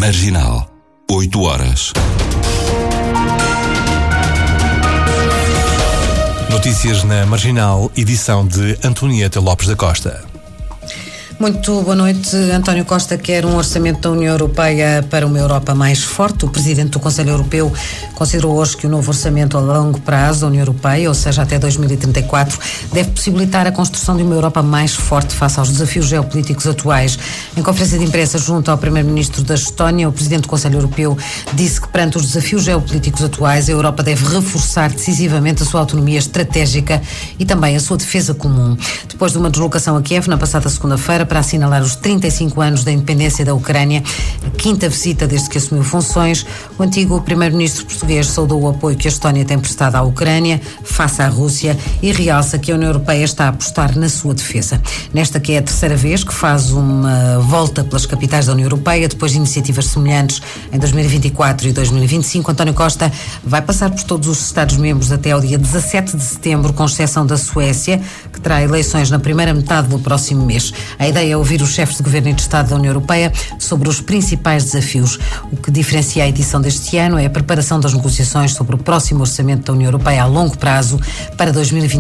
Marginal, 8 horas. Notícias na Marginal, edição de Antonieta Lopes da Costa. Muito boa noite. António Costa quer um orçamento da União Europeia para uma Europa mais forte. O Presidente do Conselho Europeu considerou hoje que o novo orçamento a longo prazo da União Europeia, ou seja, até 2034, deve possibilitar a construção de uma Europa mais forte face aos desafios geopolíticos atuais. Em conferência de imprensa junto ao Primeiro-Ministro da Estónia, o Presidente do Conselho Europeu disse que perante os desafios geopolíticos atuais, a Europa deve reforçar decisivamente a sua autonomia estratégica e também a sua defesa comum. Depois de uma deslocação a Kiev na passada segunda-feira para assinalar os 35 anos da independência da Ucrânia, a quinta visita desde que assumiu funções, o antigo primeiro-ministro português saudou o apoio que a Estónia tem prestado à Ucrânia face à Rússia e realça que a União Europeia está a apostar na sua defesa. Nesta que é a terceira vez que faz uma volta pelas capitais da União Europeia, depois de iniciativas semelhantes em 2024 e 2025, António Costa vai passar por todos os Estados-membros até ao dia 17 de setembro, com exceção da Suécia, que terá eleições na primeira metade do próximo mês. A ideia é ouvir os chefes de governo e de Estado da União Europeia sobre os principais desafios. O que diferencia a edição deste ano é a preparação das negociações sobre o próximo orçamento da União Europeia a longo prazo para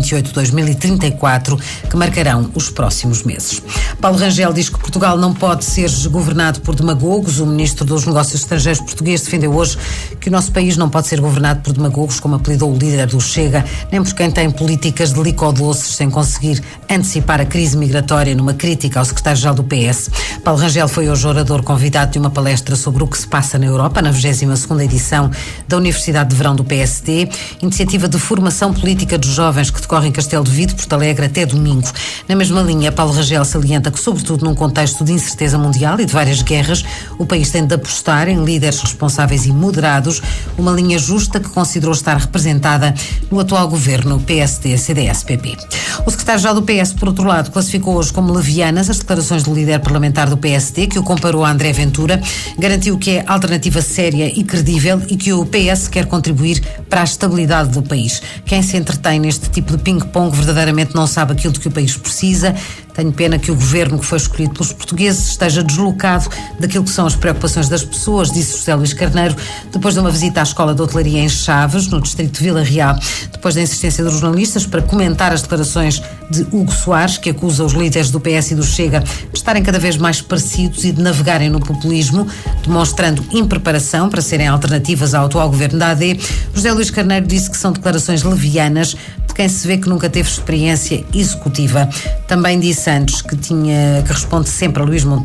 2028-2034, que marcarão os próximos meses. Paulo Rangel diz que Portugal não pode ser governado por demagogos. O Ministro dos Negócios Estrangeiros português defendeu hoje que o nosso país não pode ser governado por demagogos, como apelidou o líder do Chega, nem por quem tem políticas de licodoces sem conseguir antecipar a crise migratória, numa crítica ao secretário-geral do PS. Paulo Rangel foi hoje orador convidado de uma palestra sobre o que se passa na Europa, na 22ª edição da Universidade de Verão do PSD, iniciativa de formação política dos jovens que decorre em Castelo de Vido, Porto Alegre, até domingo. Na mesma linha, Paulo Rangel salienta que, sobretudo num contexto de incerteza mundial e de várias guerras, o país tem de apostar em líderes responsáveis e moderados, uma linha justa que considerou estar representada no atual governo PSD-CDS-PP. O secretário-geral do PS, por outro lado, classificou hoje como levianas as declarações do líder parlamentar do PSD, que o comparou a André Ventura, garantiu que é alternativa séria e credível e que o PS quer contribuir para a estabilidade do país. Quem se entretém neste tipo de ping-pong verdadeiramente não sabe aquilo de que o país precisa. Tenho pena que o governo que foi escolhido pelos portugueses esteja deslocado daquilo que são as preocupações das pessoas, disse José Luís Carneiro, depois de uma visita à Escola de Hotelaria em Chaves, no distrito de Vila Real, depois da insistência dos jornalistas para comentar as declarações de Hugo Soares, que acusa os líderes do PS e do Chega de estarem cada vez mais parecidos e de navegarem no populismo, demonstrando impreparação para serem alternativas ao atual governo da AD. José Luís Carneiro disse que são declarações levianas de quem se vê que nunca teve experiência executiva. Também disse antes que responde sempre a Luís Montenegro